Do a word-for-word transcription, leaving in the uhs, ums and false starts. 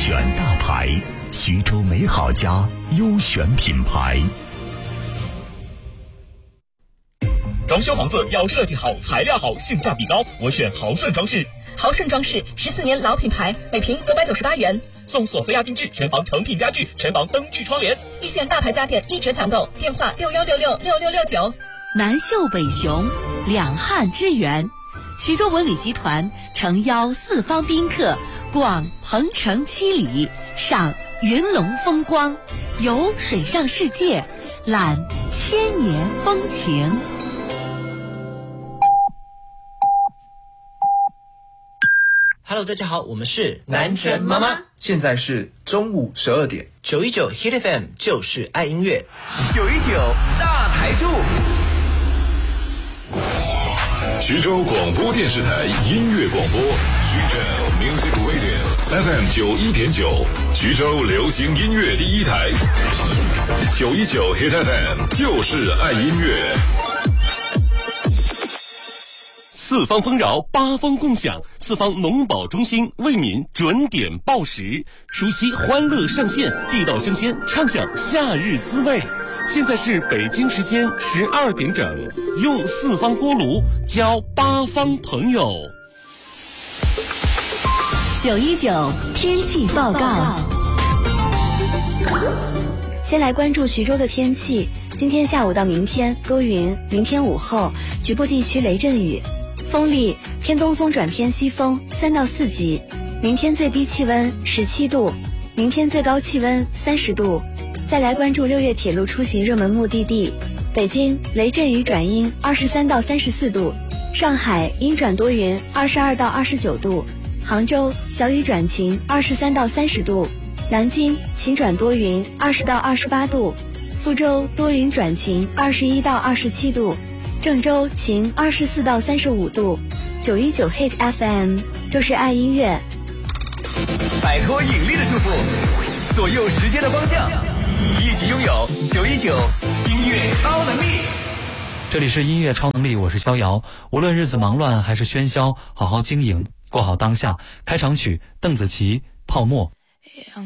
选大牌，徐州美好家优选品牌。 装修房子要设计好、材料好、性价比高，我选豪顺装饰。 豪顺装饰十四年老品牌，每平九百九十八元， 送索菲亚定制全房成品家具、全房灯具窗帘， 一线大牌家电一折抢购，电话六幺六六六六六九。 南秀北雄，两汉之源，徐州文旅集团诚邀四方宾客逛鹏城七里，赏云龙风光，游水上世界，览千年风情。 Hello， 大家好，我们是南拳妈妈。 现在是中午十二点， 九一九 Hit F M 就是爱音乐， 九一九大台柱。 徐州广播电视台音乐广播，徐州 Music Radio F M 九一点九，徐州流行音乐第一台，九一九 Hit F M 就是爱音乐。 四方丰饶，八方共享，四方农保中心为您准点报时，熟悉欢乐上线，地道生鲜，畅享夏日滋味。现在是北京时间十二点整，用四方锅炉交八方朋友。 九一九天气报告。 先来关注徐州的天气，今天下午到明天多云，明天午后局部地区雷阵雨，风力偏东风转偏西风，三到四级。明天最低气温十七度，明天最高气温三十度。再来关注六月铁路出行热门目的地，北京雷阵雨转阴，二十三到三十四度；上海阴转多云，二十二到二十九度；杭州小雨转晴，二十三到三十度；南京晴转多云，二十到二十八度；苏州多云转晴，二十一到二十七度；郑州晴，二十四到三十五度。九一九 Hit F M 就是爱音乐， 摆脱引力的束缚，左右时间的方向，一起拥有九一九音乐超能力。 这里是音乐超能力，我是逍遥。无论日子忙乱还是喧嚣，好好经营，过好当下。开场曲，邓紫棋《泡沫》。